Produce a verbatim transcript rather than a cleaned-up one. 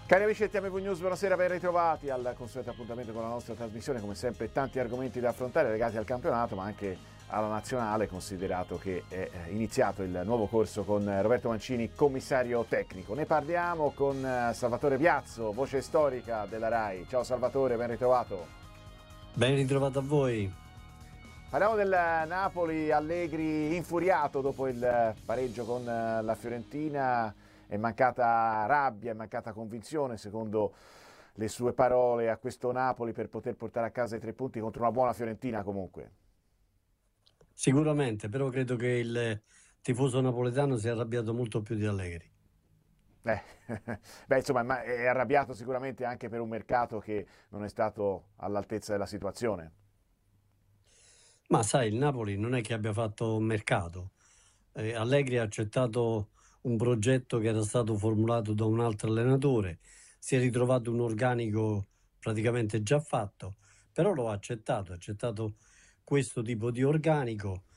Cari amici del T M V News, buonasera, ben ritrovati al consueto appuntamento con la nostra trasmissione. Come sempre tanti argomenti da affrontare legati al campionato ma anche alla nazionale, considerato che è iniziato il nuovo corso con Roberto Mancini, commissario tecnico. Ne parliamo con Salvatore Piazzo, voce storica della RAI. Ciao Salvatore, ben ritrovato. Ben ritrovato a voi. Parliamo del Napoli, Allegri infuriato dopo il pareggio con la Fiorentina. È mancata rabbia, è mancata convinzione, secondo le sue parole, a questo Napoli per poter portare a casa i tre punti contro una buona Fiorentina comunque. Sicuramente, però credo che il tifoso napoletano sia arrabbiato molto più di Allegri. Eh, beh, insomma, è arrabbiato sicuramente anche per un mercato che non è stato all'altezza della situazione. Ma sai, il Napoli non è che abbia fatto un mercato. Eh, Allegri ha accettato un progetto che era stato formulato da un altro allenatore, si è ritrovato un organico praticamente già fatto, però lo ha accettato, ha accettato questo tipo di organico